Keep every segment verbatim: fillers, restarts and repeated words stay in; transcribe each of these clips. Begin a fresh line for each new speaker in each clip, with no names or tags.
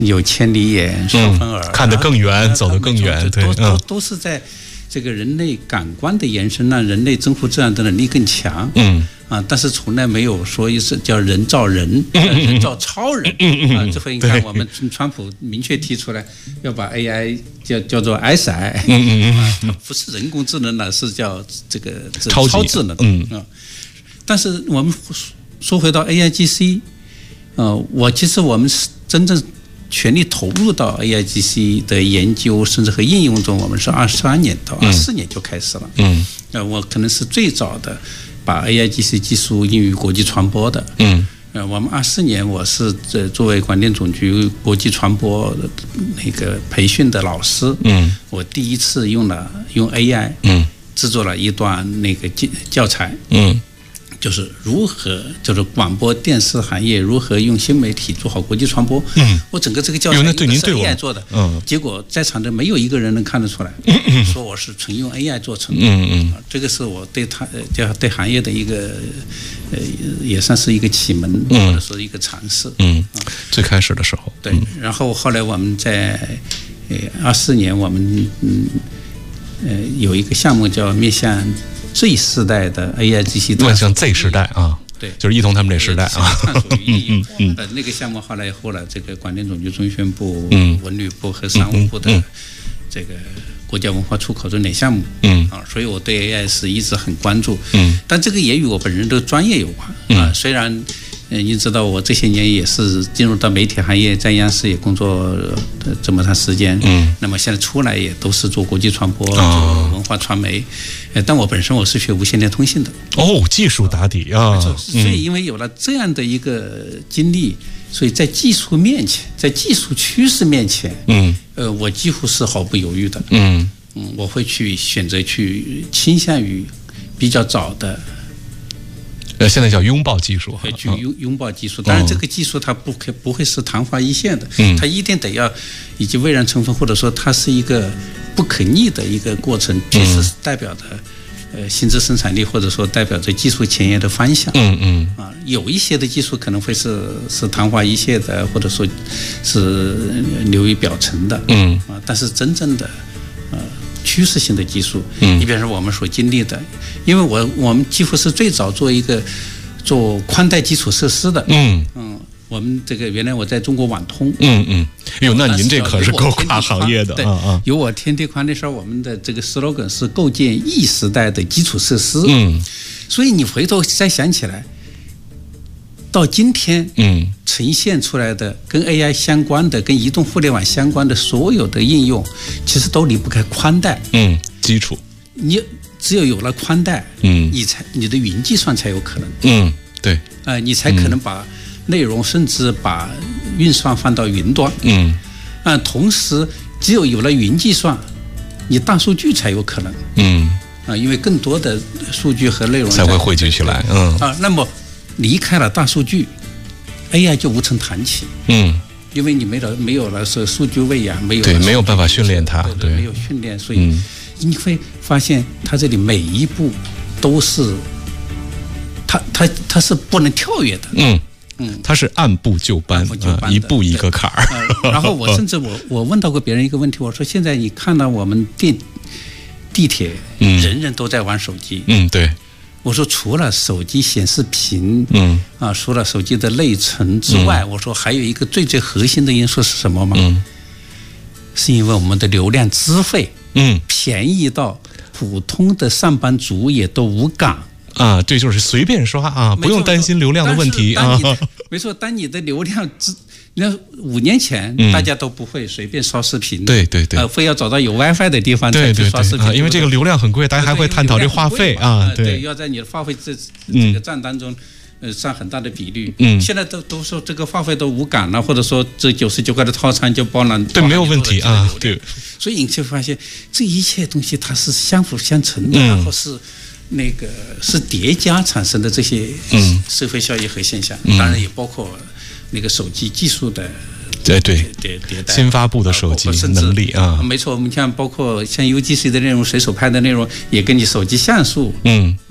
有千里眼、说风耳、
嗯，看得更远，啊、走得更远，对，
都都都是在这个人类感官的延伸，让人类征服自然的能力更强。嗯。啊，但是从来没有说是叫人造人，呃、人造超人。啊，这回你看，我们川普明确提出来要把 A I 叫叫做 S I， 嗯啊，它不是人工智能了，是叫这个
超
超智能。
嗯
啊，但是我们说回到 A I G C， 呃，我其实我们是真正全力投入到 A I G C 的研究甚至和应用中，我们是二十二年到二四年就开始了。嗯，呃，我可能是最早的把 A I G C 技术应用于国际传播的。嗯，呃，我们二四年我是呃作为广电总局国际传播那个培训的老师。嗯，我第一次用了用 A I， 嗯，制作了一段那个教材。嗯。就是如何，就是广播电视行业如何用新媒体做好国际传播。嗯，我整个这个教材用的是 A I 做的。嗯，结果在场的没有一个人能看得出来，嗯、说我是纯用 A I 做成的。嗯嗯、啊，这个是我对他叫对行业的一个呃，也算是一个启蒙，嗯、或者说一个尝试。嗯，啊、
最开始的时候。
对，然后后来我们在呃二四年，我们嗯呃有一个项目叫面向Z 世代的 A I G C，
面向 Z 时代啊，
对，
就是一同他们这时代啊。
探索与应用，嗯呃，那个项目后来后来这个广电总局中宣部、嗯、文旅部和商务部的这个国家文化出口重点项目，嗯啊，所以我对 A I 是一直很关注，嗯，但这个也与我本人的专业有关啊。虽然呃，你知道我这些年也是进入到媒体行业，在央视也工作这么长时间，嗯，那么现在出来也都是做国际传播、做文化传媒，呃，但我本身我是学无线电通信的。
哦，技术打底啊，
所以因为有了这样的一个经历，所以在技术面前，在技术趋势面前，嗯，呃，我几乎是毫不犹豫的，嗯嗯，我会去选择去倾向于比较早的。
呃，现在叫拥抱技术，
去拥拥抱技术。当然，这个技术它不可不会是昙花一现的，嗯，它一定得要以及蔚然成风，或者说它是一个不可逆的一个过程，确实是代表着呃新质生产力，或者说代表着技术前沿的方向。嗯嗯啊，有一些的技术可能会是是昙花一现的，或者说是流于表层的。嗯啊，但是真正的呃。趋势性的技术，嗯，你比如说我们所经历的，因为我我们几乎是最早做一个做宽带基础设施的，嗯嗯，我们这个原来我在中国网通，嗯嗯，
哟，那您这可是够跨行业的，
对啊，有我天地宽那时候，我们的这个 slogan 是构建 E 时代的基础设施，嗯，所以你回头再想起来。到今天，嗯，呈现出来的跟 A I 相关的、跟移动互联网相关的所有的应用，其实都离不开宽带，
嗯，基础。
你只有有了宽带，嗯，你才你的云计算才有可能，
嗯，对，
呃，你才可能把内容甚至把运算放到云端，嗯，啊，同时只有有了云计算，你大数据才有可能，嗯，啊，因为更多的数据和内容
才会汇聚起来，嗯，
啊，那么。离开了大数据 ，A I 就无从谈起。嗯，因为你没了没有了是数据喂养，没有
对没有办法训练它，
对，没有训练，所以你会发现它这里每一步都是，它它它是不能跳跃的。嗯
嗯，它是按部就班，啊，一步一个坎儿。
然后我甚至我我问到过别人一个问题，我说现在你看到我们电地铁，人人都在玩手机。
嗯，对。
我说除了手机显示屏，嗯啊，除了手机的内存之外，嗯、我说还有一个最最核心的因素是什么吗？嗯，是因为我们的流量资费，嗯，便宜到普通的上班族也都无感
啊，这就是随便刷啊，不用担心流量的问题啊。
没错，当你的流量之你看五年前、嗯、大家都不会随便刷视频，
对对对，
呃，非要找到有 WiFi 的地方才去刷视频，
对对对啊，因为这个流量很贵，大家还会探讨这话费啊，
对，对要在你的话费这这个账当中，呃，占很大的比率。嗯，现在都都说这个话费都无感了，或者说这九十九块的套餐就包了，
对，没有问题啊，对。
所以你就发现这一切东西它是相辅相成的，嗯、然后是那个是叠加产生的这些社会效益和现象，嗯、当然也包括那个手机技术的。
对对对，新发布的手机能力啊，
没错，我们像包括像 U G C 的内容、随手拍的内容，也跟你手机像素，嗯啊、呃，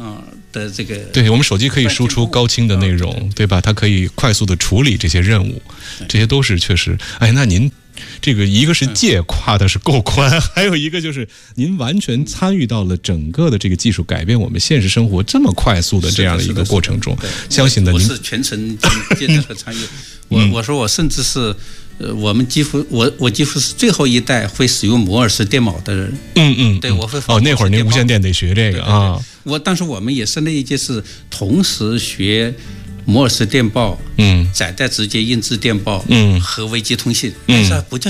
的这个，
对我们手机可以输出高清的内容，对, 对吧？它可以快速的处理这些任务，这些都是确实。哎，那您这个一个是界跨的是够宽，嗯、还有一个就是您完全参与到了整个的这个技术改变我们现实生活这么快速的这样的一个过程中，相信呢，您
我是全程接待和参与。我我说我甚至是。呃，我们几乎我我几乎是最后一代会使用摩尔斯电码的人。
嗯嗯，
对，我会
哦，那会儿您无线电得学这个啊。
对对对我当时我们也是那一届是同时学摩尔斯电报，
嗯，
载带直接印制电报，
嗯，
和微机通信，
嗯，
是不叫